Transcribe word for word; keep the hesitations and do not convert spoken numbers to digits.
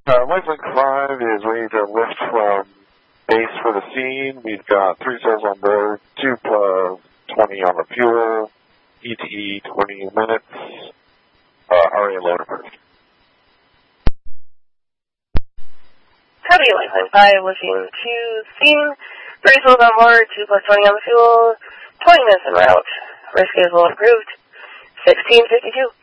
Uh, Lifelink five is ready to lift from base for the scene. We've got three souls on board, two plus twenty on the fuel, E T E twenty minutes, uh, R A load approved. Copy, Lifelink five, lifting to scene, three souls on board, two plus twenty on the fuel, twenty minutes en route. Risk is well approved, sixteen fifty-two.